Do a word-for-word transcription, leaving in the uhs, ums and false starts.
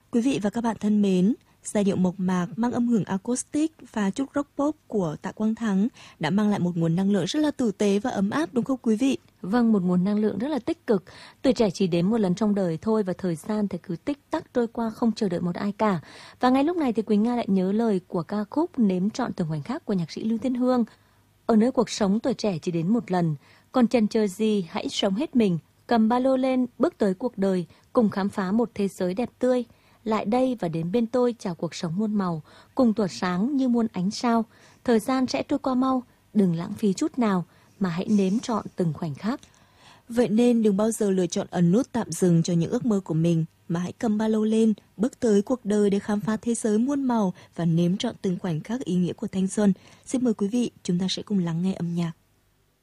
Quý vị và các bạn thân mến, giai điệu mộc mạc mang âm hưởng acoustic và chút rock pop của Tạ Quang Thắng đã mang lại một nguồn năng lượng rất là tử tế và ấm áp, đúng không quý vị? Vâng, một nguồn năng lượng rất là tích cực. Tuổi trẻ chỉ đến một lần trong đời thôi và thời gian thì cứ tích tắc trôi qua không chờ đợi một ai cả. Và ngay lúc này thì Quỳnh Nga lại nhớ lời của ca khúc Nếm trọn từng khoảnh khắc của nhạc sĩ Lưu Thiên Hương. Ở nơi cuộc sống tuổi trẻ chỉ đến một lần, còn chần chờ gì, hãy sống hết mình, cầm ba lô lên, bước tới cuộc đời, cùng khám phá một thế giới đẹp tươi. Lại đây và đến bên tôi chào cuộc sống muôn màu, cùng tỏa sáng như muôn ánh sao. Thời gian sẽ trôi qua mau, đừng lãng phí chút nào, mà hãy nếm trọn từng khoảnh khắc. Vậy nên đừng bao giờ lựa chọn ấn nút tạm dừng cho những ước mơ của mình, mà hãy cầm ba lô lên, bước tới cuộc đời để khám phá thế giới muôn màu và nếm trọn từng khoảnh khắc ý nghĩa của thanh xuân. Xin mời quý vị, chúng ta sẽ cùng lắng nghe âm nhạc.